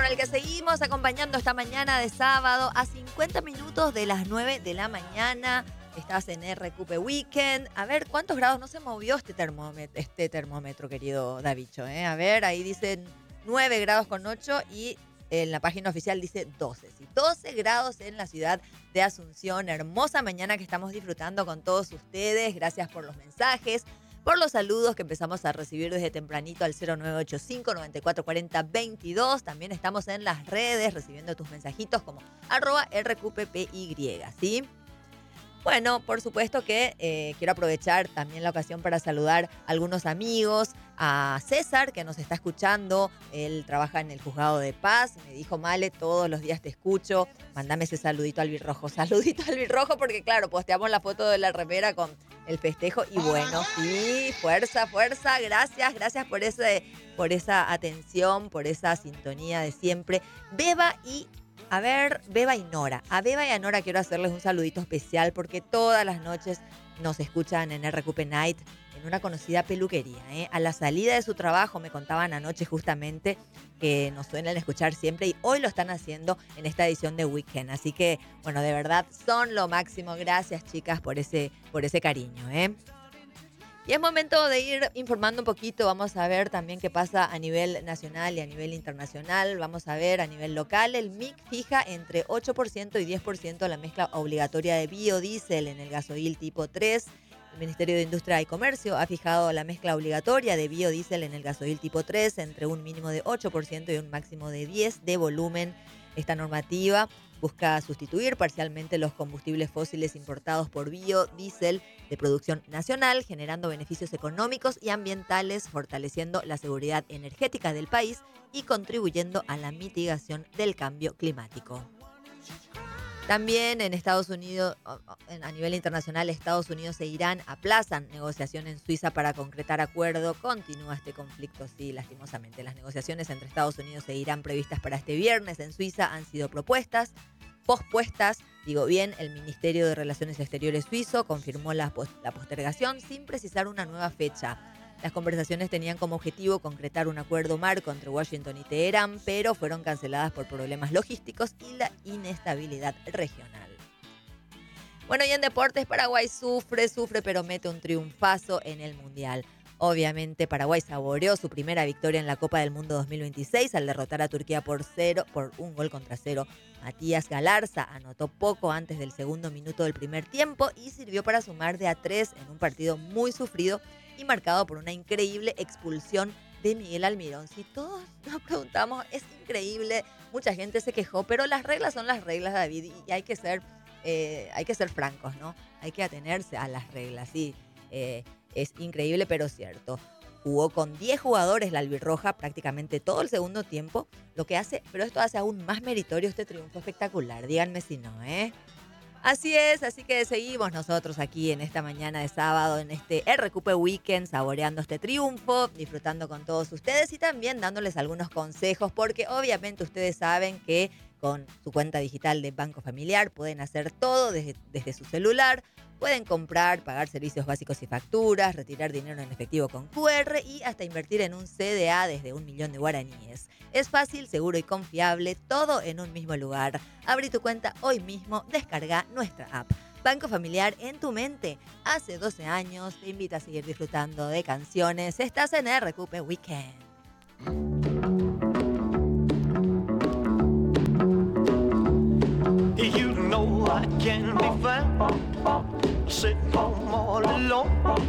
con el que seguimos acompañando esta mañana de sábado a 50 minutos de las 9 de la mañana. Estás en RQP Weekend. A ver, ¿cuántos grados no se movió este termómetro, querido Davicho? A ver, ahí dicen 9 grados con 8 y en la página oficial dice 12. Sí, 12 grados en la ciudad de Asunción. Hermosa mañana que estamos disfrutando con todos ustedes. Gracias por los mensajes, por los saludos que empezamos a recibir desde tempranito al 0985-9440-22. También estamos en las redes recibiendo tus mensajitos como @RQPPY, ¿sí? Bueno, por supuesto que quiero aprovechar también la ocasión para saludar a algunos amigos, a César, que nos está escuchando. Él trabaja en el Juzgado de Paz. Me dijo, Male, todos los días te escucho. Mándame ese saludito al albirrojo. Saludito al albirrojo porque, claro, posteamos la foto de la remera con el festejo. Y bueno, sí, fuerza, fuerza. Gracias por esa atención, por esa sintonía de siempre. Beba y Nora. A Beba y a Nora quiero hacerles un saludito especial porque todas las noches nos escuchan en RQP Night en una conocida peluquería. A la salida de su trabajo me contaban anoche justamente que nos suelen escuchar siempre y hoy lo están haciendo en esta edición de Weekend. Así que, bueno, de verdad son lo máximo. Gracias, chicas, por ese cariño. Y es momento de ir informando un poquito. Vamos a ver también qué pasa a nivel nacional y a nivel internacional. Vamos a ver a nivel local. El MIC fija entre 8% y 10% la mezcla obligatoria de biodiesel en el gasoil tipo 3. El Ministerio de Industria y Comercio ha fijado la mezcla obligatoria de biodiesel en el gasoil tipo 3 entre un mínimo de 8% y un máximo de 10% de volumen. Esta normativa busca sustituir parcialmente los combustibles fósiles importados por biodiesel de producción nacional, generando beneficios económicos y ambientales, fortaleciendo la seguridad energética del país y contribuyendo a la mitigación del cambio climático. También en Estados Unidos, a nivel internacional, Estados Unidos e Irán aplazan negociación en Suiza para concretar acuerdo. Continúa este conflicto, sí, lastimosamente. Las negociaciones entre Estados Unidos e Irán previstas para este viernes en Suiza han sido pospuestas. Digo bien, el Ministerio de Relaciones Exteriores suizo confirmó la postergación sin precisar una nueva fecha. Las conversaciones tenían como objetivo concretar un acuerdo marco entre Washington y Teherán, pero fueron canceladas por problemas logísticos y la inestabilidad regional. Bueno, y en deportes, Paraguay sufre, pero mete un triunfazo en el Mundial. Obviamente, Paraguay saboreó su primera victoria en la Copa del Mundo 2026 al derrotar a Turquía por 1-0. Matías Galarza anotó poco antes del segundo minuto del primer tiempo y sirvió para sumar de a 3 en un partido muy sufrido y marcado por una increíble expulsión de Miguel Almirón. Si todos nos preguntamos, es increíble, mucha gente se quejó, pero las reglas son las reglas, David, y hay que ser francos, ¿no? Hay que atenerse a las reglas, sí. Es increíble, pero cierto. Jugó con 10 jugadores la albirroja prácticamente todo el segundo tiempo, pero esto hace aún más meritorio este triunfo espectacular. Díganme si no, Así es, así que seguimos nosotros aquí en esta mañana de sábado, en este RQP Weekend, saboreando este triunfo, disfrutando con todos ustedes y también dándoles algunos consejos, porque obviamente ustedes saben que con su cuenta digital de Banco Familiar pueden hacer todo desde su celular. Pueden comprar, pagar servicios básicos y facturas, retirar dinero en efectivo con QR y hasta invertir en un CDA desde 1.000.000 de guaraníes. Es fácil, seguro y confiable, todo en un mismo lugar. Abrí tu cuenta hoy mismo, descarga nuestra app. Banco Familiar en tu mente. Hace 12 años te invita a seguir disfrutando de canciones. Estás en RQP Weekend. You know I can't be found sitting home all alone.